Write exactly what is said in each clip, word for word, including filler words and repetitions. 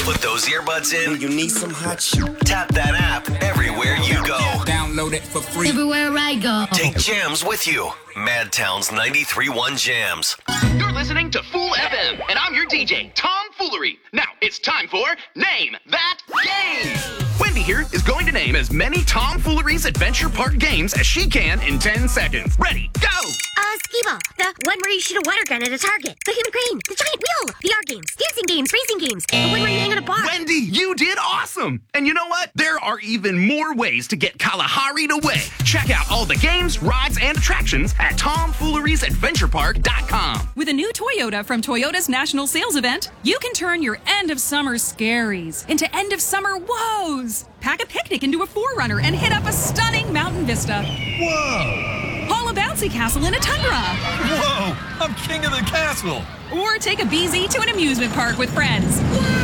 Put those earbuds in. You need some hot shit. Tap that app everywhere you go. Download it for free. Everywhere I go. Take Jams with you. Madtown's ninety-three point one Jams. You're listening to Fool F M, and I'm your D J, Tom Foolery. Now, it's time for Name That Game. Wendy here is going to name as many Tom Foolery's Adventure Park games as she can in ten seconds. Ready, go! Uh, skee-ball. The one where you shoot a water gun at a target. The human crane. The giant wheel. The art games. Dancing games. Racing games. The one where you hang on a bar. Wendy, you did awesome! And you know what? There are even more ways to get Kalahari'd away. Check out all the games, rides, and attractions at tom fooleries adventure park dot com. With a new Toyota from Toyota's National Sales Event, you can turn your end-of-summer scaries into end-of-summer woes. Pack a picnic into a four runner and hit up a stunning mountain vista. Whoa! Haul a bouncy castle in a tundra. Whoa! I'm king of the castle. Or take a B Z to an amusement park with friends.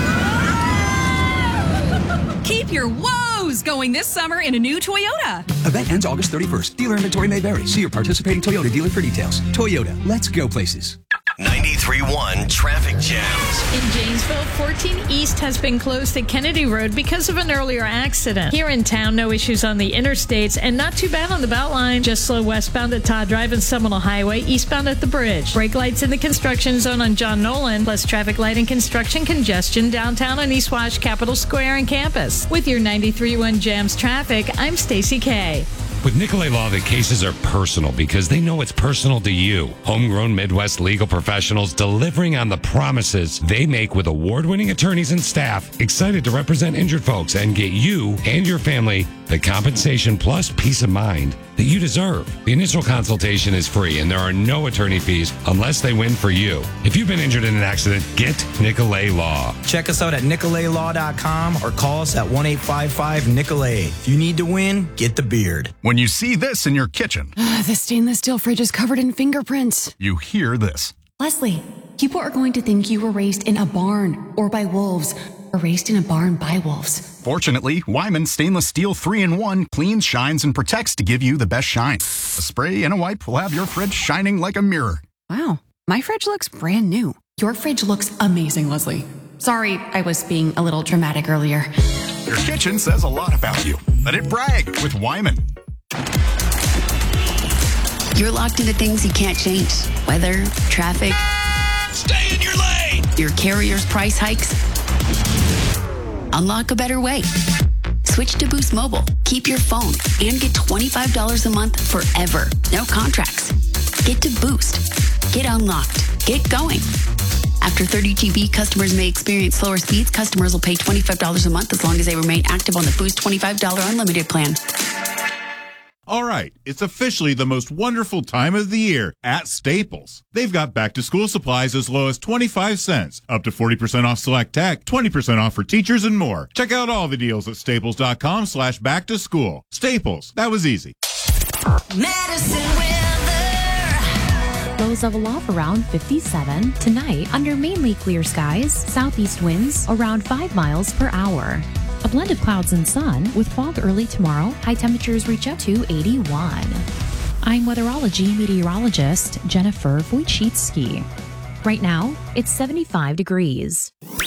Keep your woes going this summer in a new Toyota. Event ends August thirty-first. Dealer inventory may vary. See your participating Toyota dealer for details. Toyota, let's go places. ninety-three point one Traffic Jams. In Janesville, fourteen East has been closed to Kennedy Road because of an earlier accident. Here in town, no issues on the interstates and not too bad on the Beltline. Just slow westbound at Todd Drive and Seminole Highway, eastbound at the bridge. Brake lights in the construction zone on John Nolan, plus traffic light and construction congestion downtown on East Wash, Capitol Square, and campus. With your ninety-three point one Jams traffic, I'm Stacy Kay. With Nicolay Law, the cases are personal because they know it's personal to you. Homegrown Midwest legal professionals delivering on the promises they make with award-winning attorneys and staff excited to represent injured folks and get you and your family the compensation plus peace of mind that you deserve. The initial consultation is free and there are no attorney fees unless they win for you. If you've been injured in an accident, get Nicolay Law. Check us out at nicolay law dot com or call us at one eight five five Nicolay. If you need to win, get the beard. When you see this in your kitchen, the stainless steel fridge is covered in fingerprints. You hear this. Leslie, people are going to think you were raised in a barn or by wolves, or raised in a barn by wolves. Fortunately, Wyman Stainless Steel three in one cleans, shines, and protects to give you the best shine. A spray and a wipe will have your fridge shining like a mirror. Wow, my fridge looks brand new. Your fridge looks amazing, Leslie. Sorry, I was being a little dramatic earlier. Your kitchen says a lot about you. Let it brag with Wyman. You're locked into things you can't change. Weather, traffic. Stay in your lane! Your carrier's price hikes. Unlock a better way. Switch to Boost Mobile. Keep your phone and get twenty-five dollars a month forever. No contracts. Get to Boost. Get unlocked. Get going. After thirty G B, customers may experience slower speeds. Customers will pay twenty-five dollars a month as long as they remain active on the Boost twenty-five dollars unlimited plan. All right, it's officially the most wonderful time of the year at Staples. They've got back-to-school supplies as low as twenty-five cents, up to forty percent off select tech, twenty percent off for teachers, and more. Check out all the deals at staples.com slash back-to-school. Staples, that was easy. Medicine weather. Lows of aloft around fifty-seven. Tonight, under mainly clear skies, southeast winds around five miles per hour. A blend of clouds and sun with fog early tomorrow. High temperatures reach up to eighty-one. I'm weatherology meteorologist Jennifer Wojcicki. Right now, it's seventy-five degrees.